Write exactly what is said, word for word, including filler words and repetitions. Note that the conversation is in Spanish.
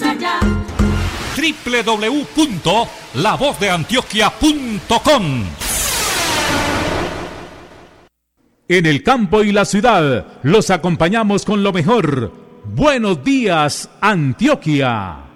allá. doble u doble u doble u punto la voz de antioquia punto com. En el campo y la ciudad los acompañamos con lo mejor. Buenos días, Antioquia.